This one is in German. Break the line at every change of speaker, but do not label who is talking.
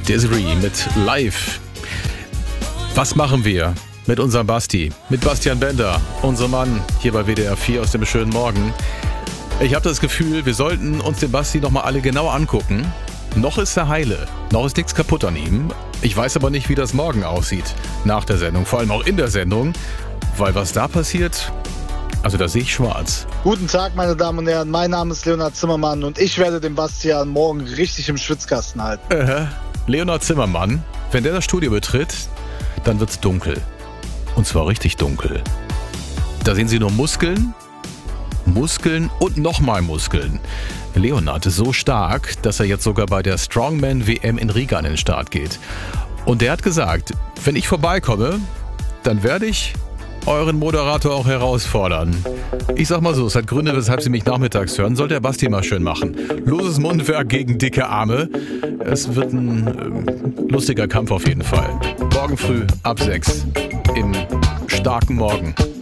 Desiree mit Live. Was machen wir mit unserem Basti? Mit Bastian Bender, unserem Mann hier bei WDR 4 aus dem schönen Morgen. Ich habe das Gefühl, wir sollten uns den Basti nochmal alle genau angucken. Noch ist er heile, noch ist nichts kaputt an ihm. Ich weiß aber nicht, wie das morgen aussieht nach der Sendung, vor allem auch in der Sendung. Weil was da passiert, also da sehe ich schwarz.
Guten Tag, meine Damen und Herren. Mein Name ist Leonhard Zimmermann und ich werde den Bastian morgen richtig im Schwitzkasten halten.
Leonhard Zimmermann, wenn der das Studio betritt, dann wird's dunkel. Und zwar richtig dunkel. Da sehen Sie nur Muskeln und nochmal Muskeln. Leonhard ist so stark, dass er jetzt sogar bei der Strongman WM in Riga an den Start geht. Und der hat gesagt, wenn ich vorbeikomme, dann werde ich euren Moderator auch herausfordern. Ich sag mal so, es hat Gründe, weshalb Sie mich nachmittags hören. Soll der Basti mal schön machen. Loses Mundwerk gegen dicke Arme. Es wird ein lustiger Kampf auf jeden Fall. Morgen früh ab 6 im starken Morgen.